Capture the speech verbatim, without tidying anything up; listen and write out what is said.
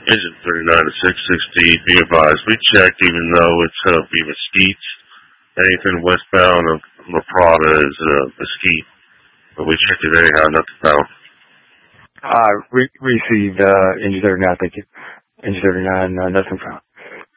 Engine thirty-nine to six sixty, be advised, we checked even though it's uh, be Mesquite. Anything westbound of La Prada is uh, Mesquite. But we checked it anyhow, nothing found. Uh, re- received, uh, engine thirty-nine, thank you. Engine thirty-nine, uh, nothing found.